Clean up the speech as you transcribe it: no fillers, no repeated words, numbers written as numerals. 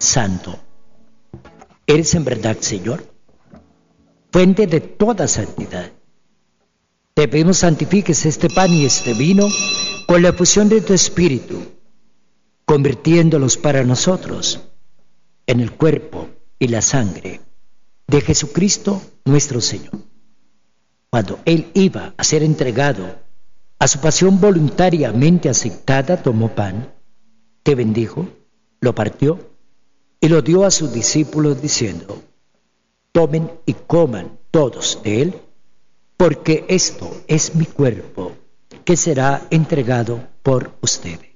santo. ¿Eres en verdad, Señor, fuente de toda santidad? Te pedimos santifiques este pan y este vino con la efusión de tu Espíritu, convirtiéndolos para nosotros en el cuerpo y la sangre de Jesucristo nuestro Señor. Cuando Él iba a ser entregado a su pasión voluntariamente aceptada, tomó pan, te bendijo, lo partió y lo dio a sus discípulos diciendo: tomen y coman todos de él, porque esto es mi cuerpo, que será entregado por ustedes.